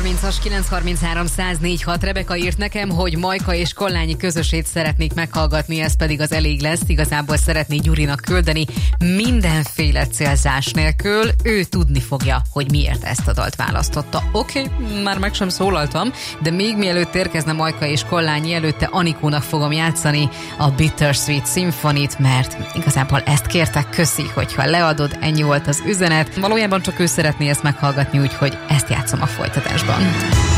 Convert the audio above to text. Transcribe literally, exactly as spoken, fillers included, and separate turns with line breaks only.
harmincas kilenc harminchárom száz négy hat. Rebeka írt nekem, hogy Majka és Kollányi közösét szeretnék meghallgatni, ez pedig az elég lesz. Igazából szeretné Gyurinak küldeni mindenféle célzás nélkül. Ő tudni fogja, hogy miért ezt a dalt választotta. Oké, okay, már meg sem szólaltam, de még mielőtt érkezne Majka és Kollányi, előtte Anikónak fogom játszani a Bittersweet Symphony-t, mert igazából ezt kértek, köszi, hogyha leadod, ennyi volt az üzenet. Valójában csak ő szeretné ezt meghallgatni, úgyhogy ezt játszom a folytatásban.